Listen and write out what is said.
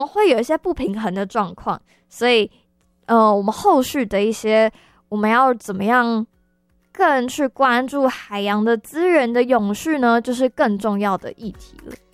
会有一些不平衡的状况，所以我们后续的一些我们要怎么样更去关注海洋的资源的永续呢，就是更重要的议题了。